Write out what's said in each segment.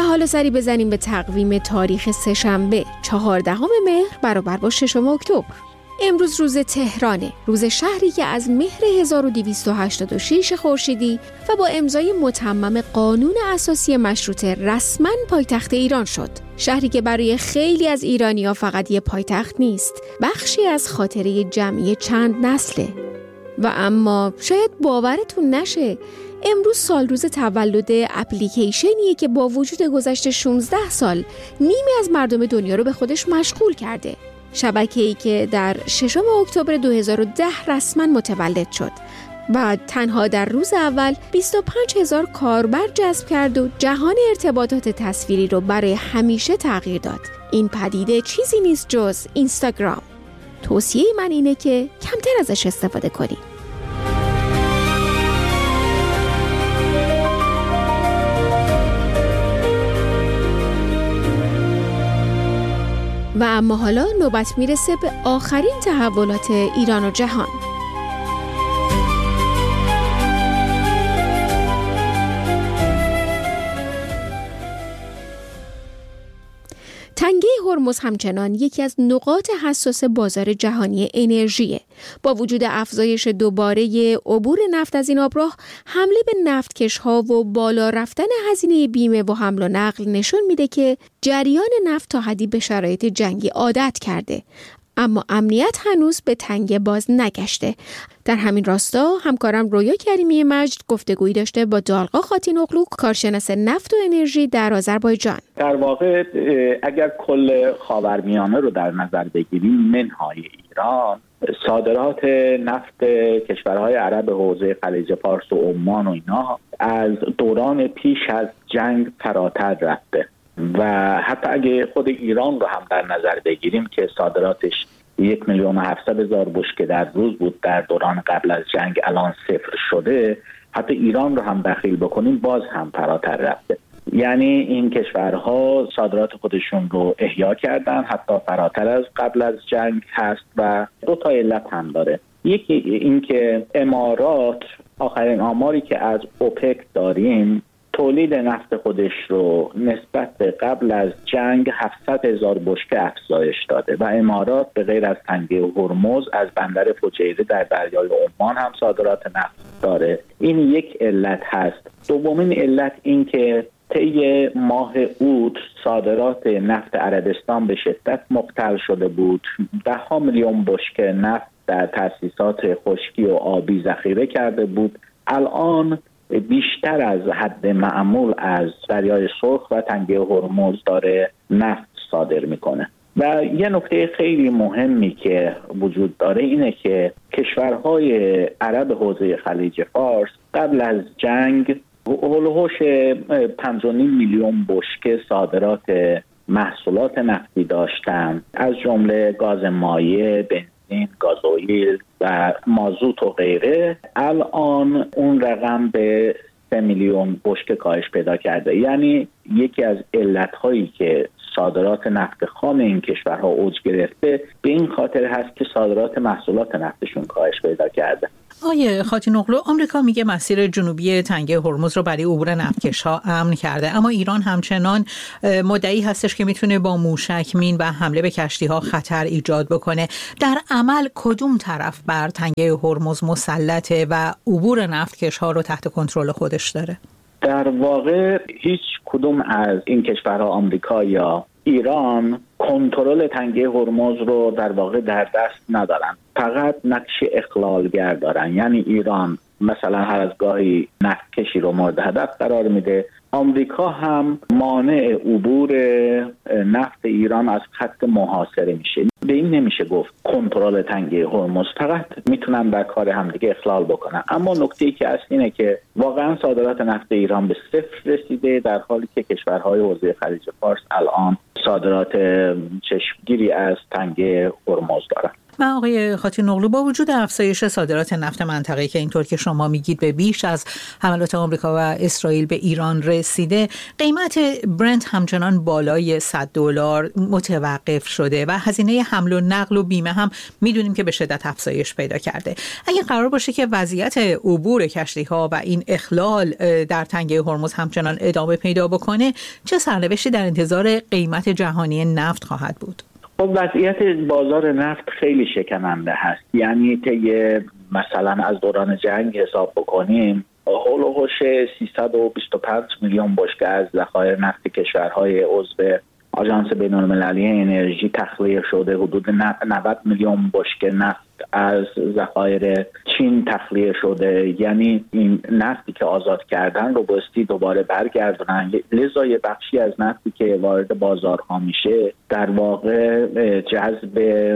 حالا سری بزنیم به تقویم تاریخ سه‌شنبه 14 مهر برابر با 6 اکتبر. امروز روز تهرانه، روز شهری که از مهر 1286 خورشیدی و با امضای متمم قانون اساسی مشروطه رسما پایتخت ایران شد. شهری که برای خیلی از ایرانی‌ها فقط یه پایتخت نیست، بخشی از خاطره جمعی چند نسله. و اما شاید باورتون نشه، امروز سال روز تولد اپلیکیشنیه که با وجود گذشت 16 سال نیمی از مردم دنیا رو به خودش مشغول کرده. شبکه‌ای که در 6 اکتبر 2010 رسما متولد شد و تنها در روز اول 25,000 کاربر جذب کرد و جهان ارتباطات تصویری رو برای همیشه تغییر داد. این پدیده چیزی نیست جز اینستاگرام. توصیه من اینه که کمتر ازش استفاده کنید. و اما حالا نوبت میرسه به آخرین تحولات ایران و جهان. تنگه هرمز همچنان یکی از نقاط حساس بازار جهانی انرژیه. با وجود افزایش دوباره عبور نفت از این آبراه، حمله به نفتکش‌ها و بالا رفتن هزینه بیمه و حمل و نقل نشون میده که جریان نفت تا حدی به شرایط جنگی عادت کرده. اما امنیت هنوز به تنگه باز نگشته. در همین راستا همکارم رویا کریمی مجد گفتگویی داشته با دالقا خاتینوغلو، کارشناس نفت و انرژی در آذربایجان. در واقع اگر کل خاورمیانه رو در نظر بگیریم، منهای ایران، صادرات نفت کشورهای عرب حوزه خلیج فارس و عمان و اینا از دوران پیش از جنگ فراتر رفته و حتی اگه خود ایران رو هم در نظر بگیریم که صادراتش 1,700,000 بشکه در روز بود در دوران قبل از جنگ، الان 0 شده. حتی ایران رو هم دخیل بکنیم باز هم فراتر رفته. یعنی این کشورها صادرات خودشون رو احیا کردن، حتی فراتر از قبل از جنگ هست و 2 تا علت هم داره. یکی این که امارات، آخرین آماری که از اوپک داریم، تولید نفت خودش رو نسبت به قبل از جنگ 700,000 بشکه افزایش داده و امارات به غیر از تنگه هرمز از بندر فجیره در دریای عمان هم صادرات نفت داره. این یک علت هست. دومین علت این که طی ماه اوت صادرات نفت عربستان به شدت مختل شده بود. 10 میلیون بشکه نفت در تأسیسات خشکی و آبی ذخیره کرده بود. الان بیشتر از حد معمول از دریای سرخ و تنگه هرمز داره نفت صادر میکنه. و یه نکته خیلی مهمی که وجود داره اینه که کشورهای عرب حوزه خلیج فارس قبل از جنگ هولوش 5.5 میلیون بشکه صادرات محصولات نفتی داشتن، از جمله گاز مایع، بنزین، گازوئیل و مازوت و غیره. الان اون رقم به 3 میلیون بشکه کاهش پیدا کرده. یعنی یکی از علت‌هایی که صادرات نفت خام این کشورها اوج گرفته به این خاطر هست که صادرات محصولات نفتشون کاهش پیدا کرده. آیه خاتینوغلو، آمریکا میگه مسیر جنوبی تنگه هرمز رو برای عبور نفتکش‌ها امن کرده، اما ایران همچنان مدعی هستش که میتونه با موشک مین و حمله به کشتی‌ها خطر ایجاد بکنه. در عمل کدوم طرف بر تنگه هرمز مسلطه و عبور نفتکش‌ها رو تحت کنترل خودش داره؟ در واقع هیچ کدوم از این کشورها، آمریکا یا ایران، کنترل تنگه هرمز رو در واقع در دست ندارن، فقط نقش اخلالگر دارن. یعنی ایران مثلا هر از گاهی نفتکشی رو مورد هدف قرار میده، آمریکا هم مانع عبور نفت ایران از خط محاصره میشه. به این نمیشه گفت کنترل تنگه هرمز، فقط میتونن در کار همدیگه اخلال بکنن. اما نکته‌ای که اصل اینه که واقعا صادرات نفت ایران به 0 رسیده، در حالی که کشورهای حوزه خلیج فارس الان صادرات چشمگیری از تنگه هرمز دارن. و آقای خاتینوغلو، با وجود افزایش صادرات نفت منطقه‌ای که اینطور که شما میگید به بیش از حملات آمریکا و اسرائیل به ایران رسیده، قیمت برنت همچنان بالای $100 متوقف شده و هزینه حمل و نقل و بیمه هم میدونیم که به شدت افزایش پیدا کرده. اگه قرار باشه که وضعیت عبور کشتی‌ها و این اخلال در تنگه هرمز همچنان ادامه پیدا بکنه، چه سرنوشتی در انتظار قیمت جهانی نفت خواهد بود؟ خب وضعیت بازار نفت خیلی شکننده هست. یعنی مثلا از دوران جنگ حساب بکنیم، هولوش 325 میلیون بشکه از ذخایر نفت کشورهای عضو آژانس بین‌المللی انرژی تخلیه شده. حدود 90 میلیون بشکه نفت از ذخایر چین تخلیه شده. یعنی این نفتی که آزاد کردن رو بایستی دوباره برگردونن، لذا یه بخشی از نفتی که وارد بازارها میشه در واقع جذب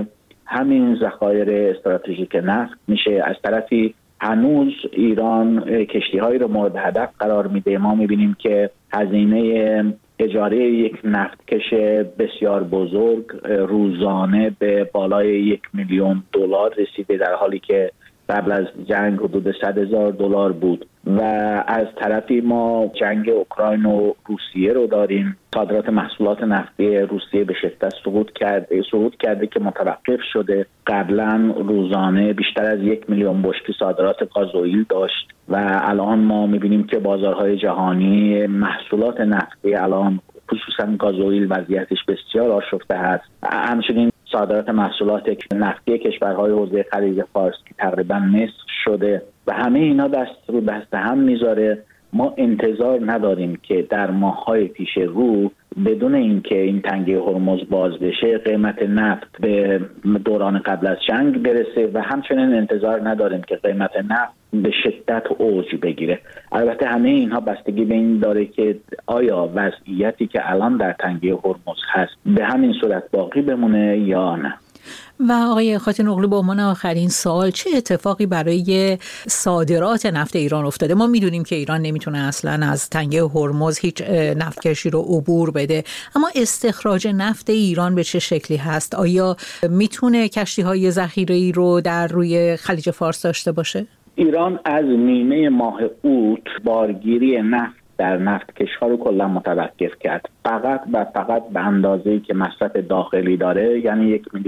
همین ذخایر استراتژیک نفت میشه. از طرفی هنوز ایران کشتی‌هایی رو مورد هدف قرار میده. ما میبینیم که هزینه اجاره یک نفتکش بسیار بزرگ روزانه به بالای 1 میلیون دلار رسیده، در حالی که قبل از جنگ حدود 100,000 دلار بود. و از طرفی ما جنگ اوکراین و روسیه رو داریم. صادرات محصولات نفتی روسیه به شدت سقوط کرده که متوقف شده. قبلا روزانه بیشتر از 1 میلیون بشکه صادرات گازوئیل داشت و الان ما میبینیم که بازارهای جهانی محصولات نفتی الان خصوصا گازوئیل وضعیتش بسیار آشفته هست. همچنین صادرات محصولات نفتی کشورهای حوزه خلیج فارس که تقریبا نصف شده و همه اینا دست رو دست هم میذاره. ما انتظار نداریم که در ماه‌های پیش رو بدون اینکه این تنگه هرمز باز بشه قیمت نفت به دوران قبل از جنگ برسه و همچنین انتظار نداریم که قیمت نفت به شدت اوج بگیره. البته همه اینها بستگی به این داره که آیا وضعیتی که الان در تنگه هرمز هست به همین صورت باقی بمونه یا نه. و آقای خاتون اغلو، با عنوان آخرین سوال، چه اتفاقی برای صادرات نفت ایران افتاده؟ ما میدونیم که ایران نمیتونه اصلا از تنگه هرمز هیچ نفتکشی رو عبور بده، اما استخراج نفت ایران به چه شکلی هست؟ آیا میتونه کشتی‌های ذخیره‌ای رو در روی خلیج فارس داشته باشه؟ ایران از نیمه ماه اوت بارگیری نفت در نفتکش‌ها رو کلا متوقف کرد، فقط به اندازه‌ای که مصرف داخلی داره، یعنی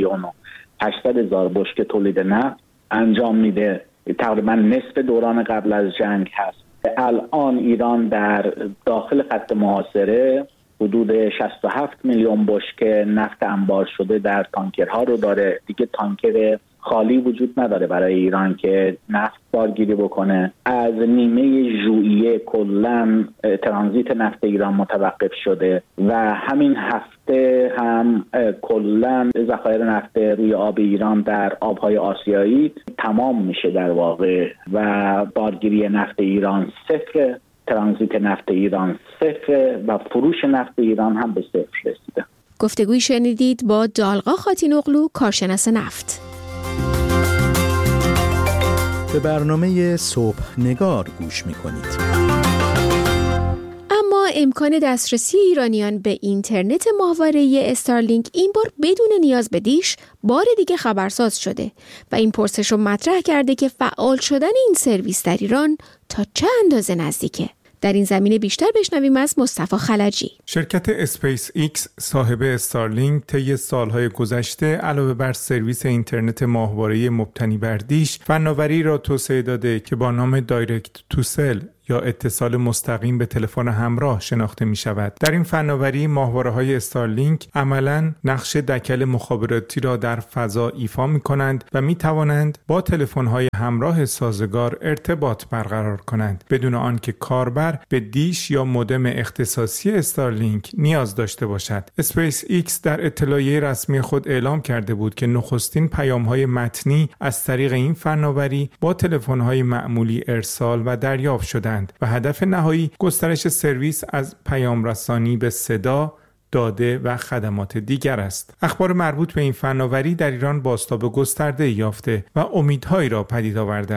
1,800,000 بشکه تولید نفت انجام میده. تقریبا نصف دوران قبل از جنگ هست. الان ایران در داخل خط محاصره حدود 67 میلیون بشکه نفت انبار شده در تانکرها رو داره. دیگه تانکر خالی وجود نداره برای ایران که نفت بارگیری بکنه. از نیمه ژوئیه کلاً ترانزیت نفت ایران متوقف شده و همین هفته هم کلاً ذخایر نفت روی آب ایران در آبهای آسیایی تمام میشه در واقع و بارگیری نفت ایران صفر، ترانزیت نفت ایران صفر و فروش نفت ایران هم به صفر رسیده. گفتگوی شنیدید با دالغا خاتون اغلو، کارشناس نفت. به برنامه صبح نگار گوش می‌کنید. اما امکان دسترسی ایرانیان به اینترنت ماهواره‌ای استارلینک این بار بدون نیاز به دیش بار دیگه خبرساز شده و این پرسش رو مطرح کرده که فعال شدن این سرویس در ایران تا چه اندازه نزدیکه. در این زمینه بیشتر بشنویم از مصطفی خلجی. شرکت اسپیس ایکس صاحب استارلینک طی سالهای گذشته علاوه بر سرویس اینترنت ماهواره‌ای مبتنی بر دیش، فناوری را توسعه داده که با نام دایرکت تو سل یا اتصال مستقیم به تلفن همراه شناخته می شود. در این فناوری ماهواره‌های استارلینک عملاً نقش دکل مخابراتی را در فضا ایفا می کنند و می توانند با تلفن‌های همراه سازگار ارتباط برقرار کنند بدون آنکه کاربر به دیش یا مودم اختصاصی استارلینک نیاز داشته باشد. اسپیس ایکس در اطلاعیه رسمی خود اعلام کرده بود که نخستین پیام‌های متنی از طریق این فناوری با تلفن‌های معمولی ارسال و دریافت شدند و هدف نهایی گسترش سرویس از پیام رسانی به صدا، داده و خدمات دیگر است. اخبار مربوط به این فناوری در ایران بازتاب گسترده یافته و امیدهایی را پدید آورده است.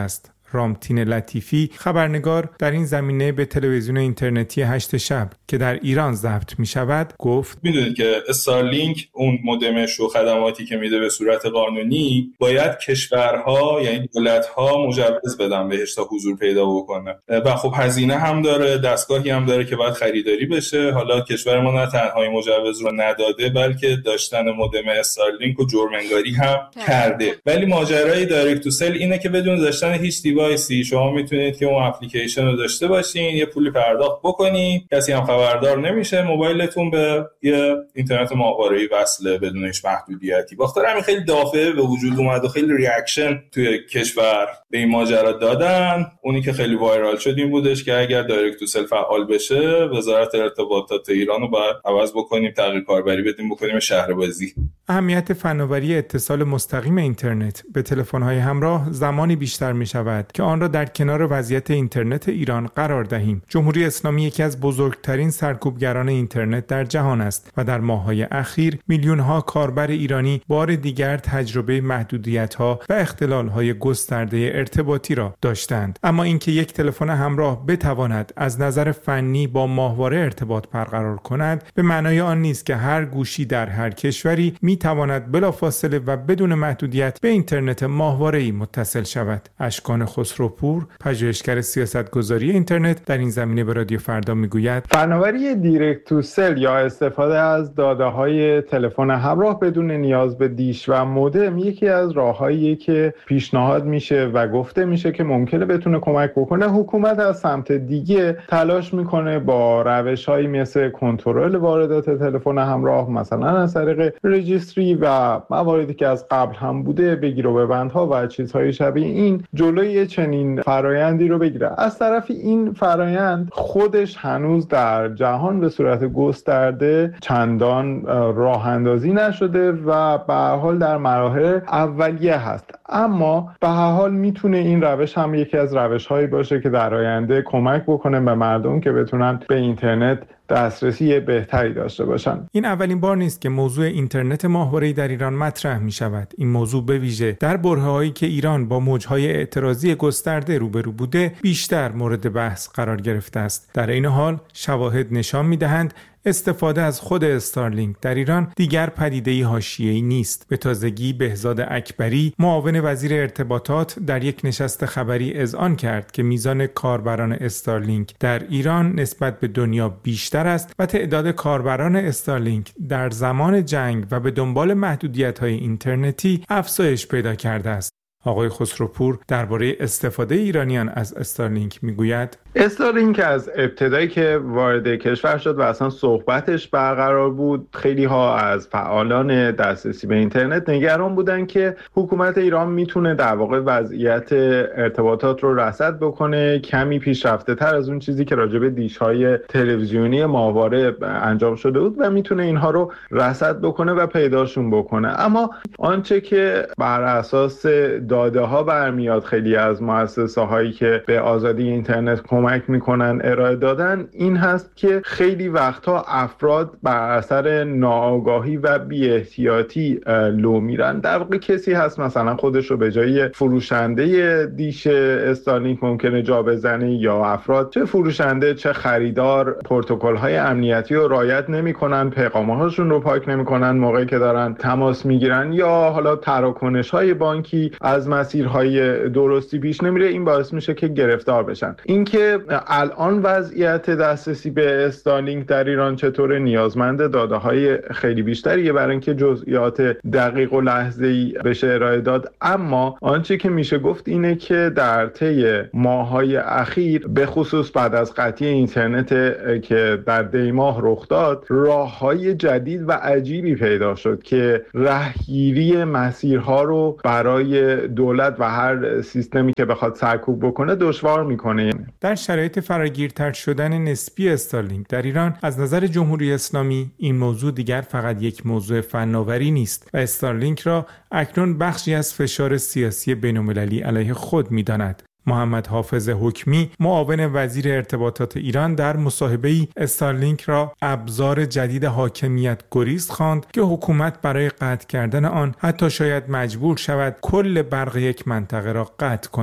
رامتین لطیفی خبرنگار در این زمینه به تلویزیون اینترنتی 8 شب که در ایران ضبط می شود گفت میدونید که استارلینک اون مودمش و خدماتی که میده به صورت قانونی باید کشورها یعنی دولت‌ها مجوز بدن بهش تا حضور پیدا بکنه و خب هزینه هم داره، دستگاهی هم داره که باید خریداری بشه. حالا کشور ما نه تنها این مجوز رو نداده بلکه داشتن مودم استارلینک رو جرم انگاری هم کرده. ولی ماجرای دایرکت تو سل اینه که بدون داشتن هیچ دیوایسی شما میتونید که اون اپلیکیشن رو داشته باشین، یه پولی پرداخت بکنی، کسی هم خبردار نمیشه، موبایلتون به یه اینترنت ماهواره‌ای وصله بدون هیچ محدودیتی. باختر همین خیلی دافعه به وجود اومد و خیلی ریاکشن توی کشور به این ماجرا دادن. اونی که خیلی وایرال شد این بودش که اگر دایرکت تو سل فعال بشه وزارت ارتباطات ایران رو باید عوض بکنیم، تغییر کاربری بدیم، بکنیم شهربازی. اهمیت فناوری اتصال مستقیم اینترنت به تلفن‌های همراه زمانی بیشتر می‌شود که آن را در کنار وضعیت اینترنت ایران قرار دهیم. جمهوری اسلامی یکی از بزرگترین سرکوبگران اینترنت در جهان است و در ماه‌های اخیر میلیون‌ها کاربر ایرانی بار دیگر تجربه محدودیت‌ها و اختلال‌های گسترده ارتباطی را داشتند. اما اینکه یک تلفن همراه بتواند از نظر فنی با ماهواره ارتباط برقرار کند به معنای آن نیست که هر گوشی در هر کشوری می‌تواند بلافاصله و بدون محدودیت به اینترنت ماهواره‌ای متصل شود. اشکان خسروپور، پژوهشگر سیاستگذاری اینترنت، در این زمینه به رادیو فردا میگوید فناوری دایرکت تو سل یا استفاده از داده‌های تلفن همراه بدون نیاز به دیش و مودم یکی از راه‌هاییه که پیشنهاد میشه و گفته میشه که ممکنه بتونه کمک بکنه. حکومت از سمت دیگه تلاش میکنه با روش‌هایی مثل کنترل واردات تلفن همراه، مثلا از طریق رجیستری و مواردی که از قبل هم بوده، بگیر و ببندها و چیزهای شبیه این، جلوی چنین فرایندی رو بگیره. از طرفی این فرایند خودش هنوز در جهان به صورت گسترده چندان راه اندازی نشده و به هر حال در مراحل اولیه هست. اما به هر حال میتونه این روش هم یکی از روش‌هایی باشه که در آینده کمک بکنه به مردم که بتونن به اینترنت دسترسی بهتری داشته باشن. این اولین بار نیست که موضوع اینترنت ماهواره‌ای در ایران مطرح می شود. این موضوع به ویژه در برهه‌هایی که ایران با موج‌های اعتراضی گسترده روبرو بوده بیشتر مورد بحث قرار گرفته است. در این حال شواهد نشان می‌دهند استفاده از خود استارلینک در ایران دیگر پدیده‌ای حاشیه‌ای نیست. به تازگی بهزاد اکبری، معاون وزیر ارتباطات، در یک نشست خبری اذعان کرد که میزان کاربران استارلینک در ایران نسبت به دنیا بیشتر است و تعداد کاربران استارلینک در زمان جنگ و به دنبال محدودیت‌های اینترنتی افزایش پیدا کرده است. آقای خسروپور درباره استفاده ایرانیان از استارلینک میگوید استارلینک از ابتدایی که وارد کشور شد و اصلا صحبتش برقرار بود، خیلی ها از فعالان دسترسی به اینترنت نگران بودن که حکومت ایران میتونه در واقع وضعیت ارتباطات رو رصد بکنه کمی پیشرفته تر از اون چیزی که راجع به دیش‌های تلویزیونی ماهواره انجام شده بود و میتونه اینها رو رصد بکنه و پیداشون بکنه. اما آنچه که بر اساس داده ها برمیاد خیلی از مؤسسه هایی که به آزادی اینترنت کمک میکنن ارائه دادن این هست که خیلی وقتها افراد بر اثر ناآگاهی و بی احتیاطی لو میرن. در واقع کسی هست مثلا خودش رو به جای فروشنده دیش استارلینک ممکنه جا بزنه، یا افراد چه فروشنده چه خریدار پروتکل های امنیتی رو رعایت نمیکنن، پیغام هاشون رو پاک نمیکنن موقعی که دارن تماس میگیرن، یا حالا تراکنش های بانکی از مسیرهای درستی پیش نمیره. این باعث میشه که گرفتار بشن. اینکه الان وضعیت دسترسی به استارلینک در ایران چطوره نیازمند داده‌های خیلی بیشتریه برای اینکه جزئیات دقیق و لحظه‌ای بشه ارائه داد. اما آنچه که میشه گفت اینه که در طی ماه‌های اخیر به خصوص بعد از قطعی اینترنت که در دی ماه رخ داد، راه‌های جدید و عجیبی پیدا شد که رهگیری مسیرها رو برای دولت و هر سیستمی که بخواد سرکوب بکنه دشوار میکنه. در شرایط فراگیرتر شدن نسبی استارلینک در ایران از نظر جمهوری اسلامی این موضوع دیگر فقط یک موضوع فناوری نیست و استارلینک را اکنون بخشی از فشار سیاسی بین‌المللی علیه خود می‌داند. محمد حافظ حکمی، معاون وزیر ارتباطات ایران، در مصاحبه‌ای استارلینک را ابزار جدید حاکمیت گریز خواند که حکومت برای قطع کردن آن حتی شاید مجبور شود کل برق یک منطقه را قطع کند.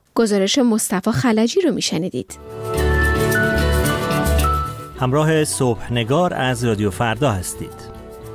گزارش مصطفی خلجی رو میشنیدید. همراه صبحنگار از رادیو فردا هستید.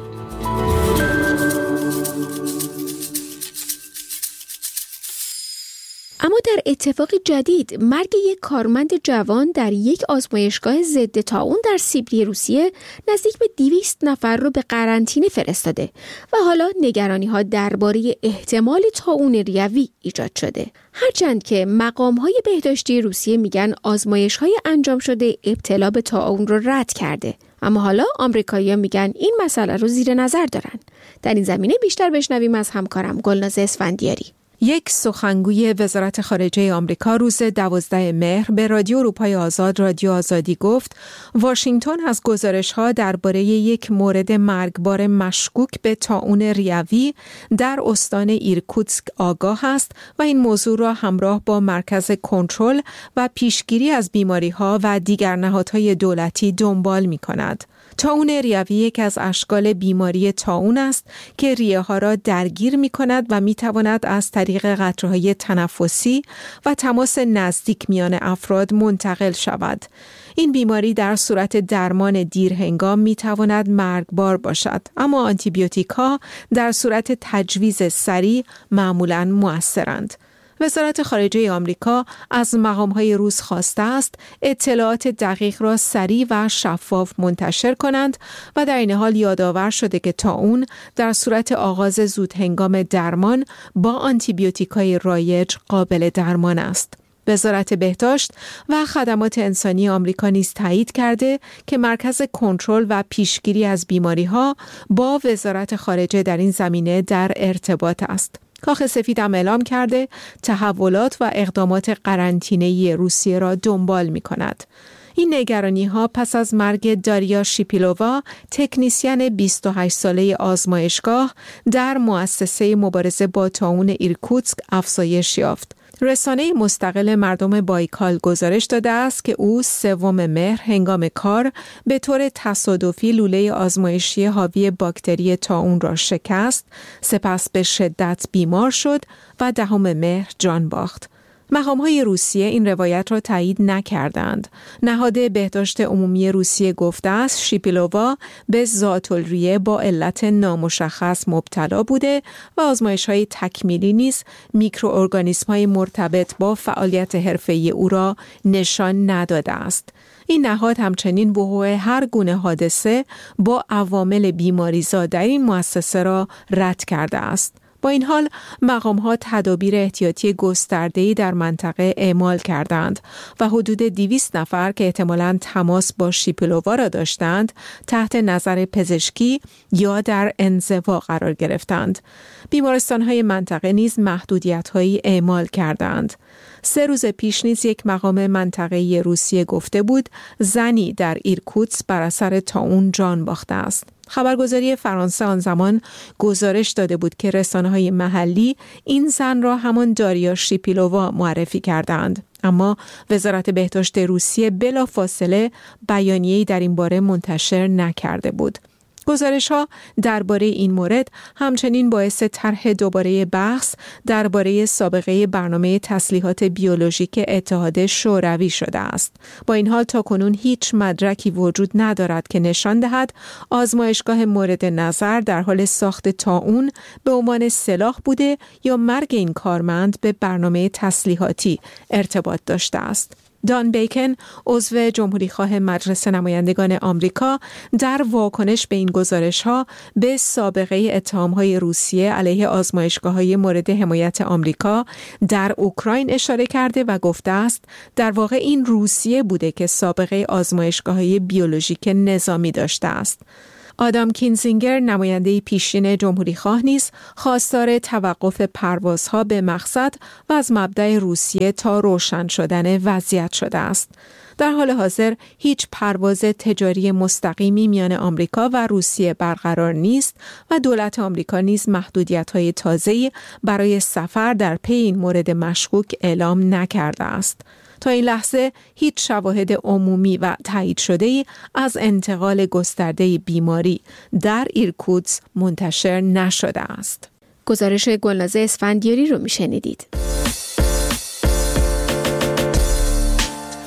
اما در اتفاق جدید مرگ یک کارمند جوان در یک آزمایشگاه ضد طاعون در سیبری روسیه نزدیک به 200 نفر رو به قرنطینه فرستاده و حالا نگرانی‌ها درباره احتمال طاعون ریوی ایجاد شده. هرچند که مقام‌های بهداشتی روسیه میگن آزمایش‌های انجام شده ابتلا به طاعون رو رد کرده، اما حالا آمریکایی‌ها میگن این مسئله رو زیر نظر دارن. در این زمینه بیشتر بشنویم از همکارم گلناز اسفندیاری. یک سخنگوی وزارت خارجه آمریکا روز 12 مهر به رادیو اروپای آزاد رادیو آزادی گفت واشنگتن از گزارش‌ها درباره یک مورد مرگبار مشکوک به طاعون ریوی در استان ایرکوتسک آگاه است و این موضوع را همراه با مرکز کنترل و پیشگیری از بیماری‌ها و دیگر نهادهای دولتی دنبال می‌کند. طاعون ریوی یک از اشکال بیماری طاعون است که ریه‌ها را درگیر می‌کند و می‌تواند از طریق قطره‌های تنفسی و تماس نزدیک میان افراد منتقل شود. این بیماری در صورت درمان دیرهنگام می‌تواند مرگبار باشد، اما آنتیبیوتیک‌ها در صورت تجویز سریع معمولاً مؤثرند. وزارت خارجه آمریکا از مقام‌های روس خواسته است اطلاعات دقیق را سریع و شفاف منتشر کنند و در این حال یادآور شده که طاعون در صورت آغاز زودهنگام درمان با آنتیبیوتیک‌های رایج قابل درمان است. وزارت بهداشت و خدمات انسانی آمریکا نیز تایید کرده که مرکز کنترل و پیشگیری از بیماری‌ها با وزارت خارجه در این زمینه در ارتباط است. کاخ سفید هم اعلام کرده تحولات و اقدامات قرنطینه‌ای روسیه را دنبال می‌کند. این نگرانی‌ها پس از مرگ داریا شیپیلووا، تکنیسین 28 ساله آزمایشگاه در مؤسسه مبارزه با طاعون ایرکوتسک افزایش یافت. رسانه مستقل مردم بایکال گزارش داده است که او 3 مهر هنگام کار به طور تصادفی لوله آزمایشی حاوی باکتری طاعون را شکست، سپس به شدت بیمار شد و 10 مهر جان باخت. مقام‌های روسیه این روایت را تایید نکردند. نهاد بهداشت عمومی روسیه گفته است شیپیلووا به ذات‌الریه با علت نامشخص مبتلا بوده و آزمایش‌های تکمیلی نیز میکروارگانیسم‌های مرتبط با فعالیت حرفه‌ای او را نشان نداده است. این نهاد همچنین وقوع هر گونه حادثه با عوامل بیماریزا در این مؤسسه را رد کرده است. با این حال مقام‌ها تدابیر احتیاطی گسترده‌ای در منطقه اعمال کردند و حدود 200 نفر که احتمالاً تماس با شیپیلووا را داشتند تحت نظر پزشکی یا در انزوا قرار گرفتند. بیمارستان‌های منطقه نیز محدودیت‌هایی اعمال کردند. 3 روز پیش نیز یک مقام منطقه‌ای روسیه گفته بود زنی در ایرکوتسک بر اثر طاعون جان باخته است. خبرگزاری فرانسه آن زمان گزارش داده بود که رسانه‌های محلی این زن را همان داریا شیپیلووا معرفی کردند، اما وزارت بهداشت روسیه بلافاصله بیانیه‌ای در این باره منتشر نکرده بود. گزارش‌ها درباره این مورد همچنین باعث طرح دوباره بحث درباره سابقه برنامه تسلیحات بیولوژیک اتحاد شوروی شده است. با این حال تاکنون هیچ مدرکی وجود ندارد که نشان دهد آزمایشگاه مورد نظر در حال ساخت طاعون به عنوان سلاح بوده یا مرگ این کارمند به برنامه تسلیحاتی ارتباط داشته است. دان بیکن، عضو جمهوریخواه مجلس نمایندگان آمریکا، در واکنش به این گزارش‌ها به سابقه اتهام‌های روسیه علیه آزمایشگاه‌های مورد حمایت آمریکا در اوکراین اشاره کرده و گفته است در واقع این روسیه بوده که سابقه آزمایشگاه‌های بیولوژیک نظامی داشته است. آدام کینزینگر، نماینده پیشین جمهوریخواه نیز خواستار توقف پروازها به مقصد و از مبدأ روسیه تا روشن شدن وضعیت شده است. در حال حاضر هیچ پرواز تجاری مستقیمی میان آمریکا و روسیه برقرار نیست و دولت آمریکا نیز محدودیت‌های تازه‌ای برای سفر در پی این مورد مشکوک اعلام نکرده است. تا این لحظه هیچ شواهد عمومی و تایید شده‌ای از انتقال گسترده بیماری در ایرکوتسک منتشر نشده است. گزارش گلناز اسفندیاری رو میشنیدید.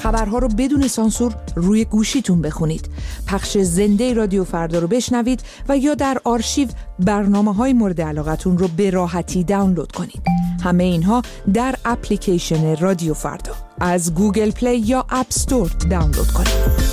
خبرها رو بدون سانسور روی گوشیتون بخونید. پخش زنده رادیو فردا رو بشنوید و یا در آرشیو برنامه‌های مورد علاقتون رو به راحتی دانلود کنید. همه اینها در اپلیکیشن رادیو فردا از گوگل پلی یا اپ استور دانلود کنید.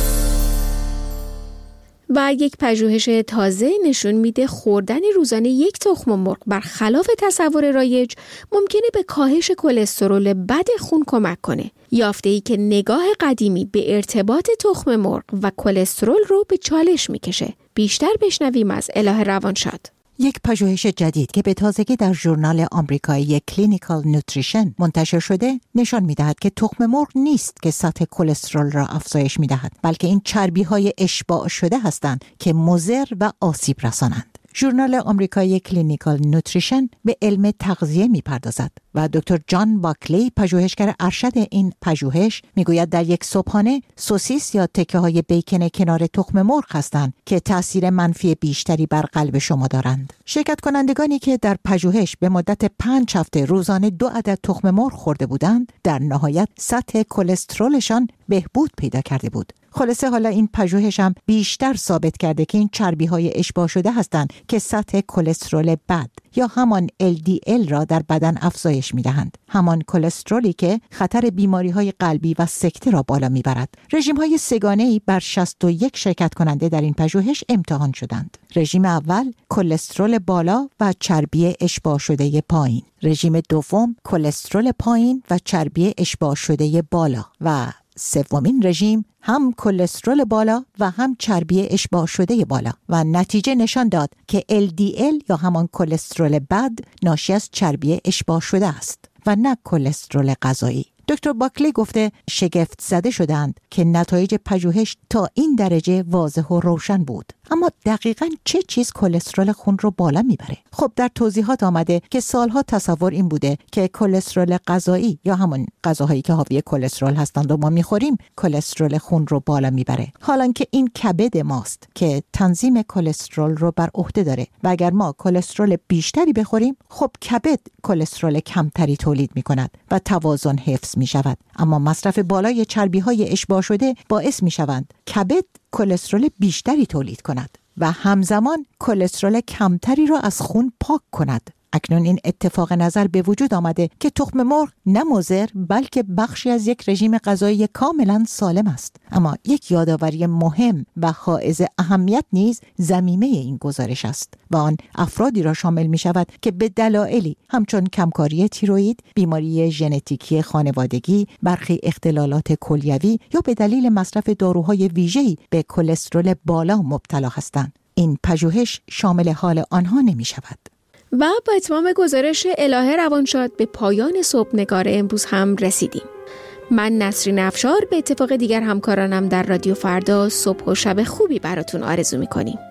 و یک پژوهش تازه نشون میده خوردن روزانه یک تخم مرغ برخلاف تصور رایج ممکنه به کاهش کلسترول بد خون کمک کنه. یافته‌ای که نگاه قدیمی به ارتباط تخم مرغ و کلسترول رو به چالش میکشه. بیشتر بشنویم از الهه روانشاد. یک پژوهش جدید که به تازگی در ژورنال آمریکایی کلینیکال نوتریشن منتشر شده نشان می‌دهد که تخم مرغ نیست که سطح کلسترول را افزایش می‌دهد، بلکه این چربی‌های اشباع شده هستند که مضر و آسیب رسانند. ژورنال آمریکایی کلینیکال نوتریشن به علم تغذیه می‌پردازد و دکتر جان باکلی پژوهشگر ارشد این پژوهش میگوید در یک صبحانه سوسیس یا تکه‌های بیکن کنار تخم مرغ هستند که تأثیر منفی بیشتری بر قلب شما دارند. شرکت کنندگانی که در پژوهش به مدت 5 هفته روزانه 2 عدد تخم مرغ خورده بودند، در نهایت سطح کلسترولشان بهبود پیدا کرده بود. خلاصه حالا این پژوهش هم بیشتر ثابت کرده که این چربی‌های اشباع شده هستند که سطح کلسترول بد یا همان LDL را در بدن افزایش می‌دهند. همان کلسترولی که خطر بیماری‌های قلبی و سکته را بالا می‌برد. رژیم‌های سه‌گانه‌ای بر 61 شرکت کننده در این پژوهش امتحان شدند. رژیم اول کلسترول بالا و چربی اشباع شده پایین. رژیم دوم کلسترول پایین و چربی اشباع شده بالا و سومین رژیم هم کلسترول بالا و هم چربی اشباع شده بالا و نتیجه نشان داد که LDL یا همان کلسترول بد ناشی از چربی اشباع شده است و نه کلسترول غذایی. دکتر باکلی گفته شگفت زده شدند که نتایج پژوهش تا این درجه واضح و روشن بود. اما دقیقاً چه چیز کلسترول خون رو بالا میبره؟ خب در توضیحات آمده که سالها تصور این بوده که کلسترول غذایی یا همون غذاهایی که حاوی کلسترول هستند و ما میخوریم کلسترول خون رو بالا میبره، حالان که این کبد ماست که تنظیم کلسترول رو بر عهده داره و اگر ما کلسترول بیشتری بخوریم خب کبد کلسترول کمتری تولید میکند و توازن حفظ میشود. اما مصرف بالای چربی‌های اشباع شده باعث میشوند کبد کلسترول بیشتری تولید کند و همزمان کلسترول کمتری را از خون پاک کند. اکنون این اتفاق نظر به وجود آمده که تخم مرغ نه مضر بلکه بخشی از یک رژیم غذایی کاملا سالم است. اما یک یادآوری مهم و حائز اهمیت نیز ضمیمه این گزارش است و آن افرادی را شامل می شود که به دلایلی همچون کمکاری تیروئید، بیماری ژنتیکی خانوادگی، برخی اختلالات کلیوی یا به دلیل مصرف داروهای ویژه‌ای به کلسترول بالا مبتلا هستند. این پژوهش شامل حال آنها نمی شود. و با اتمام گزارش الهه روانشاد به پایان صبح نگار امروز هم رسیدیم. من نسرین افشار به اتفاق دیگر همکارانم در رادیو فردا صبح و شب خوبی براتون آرزو می‌کنیم.